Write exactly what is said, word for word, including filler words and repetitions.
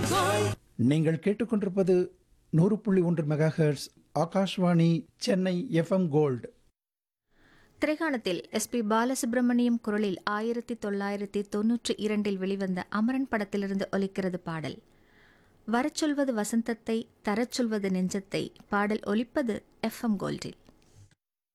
நீங்கள் கேட்டுக்கொண்டிருப்பது நூறு புள்ளி ஒன்று megahertz Akashvani Chennai FM gold. திரைகாணத்தில் S B Balasubramaniam குரலில் ஆயிரத்தி தொள்ளாயிரத்தி தொன்னூற்றி இரண்டில் வெளிவந்த அமரன் படத்திலிருந்து ஒலிக்கிறது பாடல். வரச்சொல்வது வசந்தத்தை, தரச்சொல்வது நெஞ்சத்தை. பாடல் ஒலிப்பது எஃப்எம் கோல்டில்.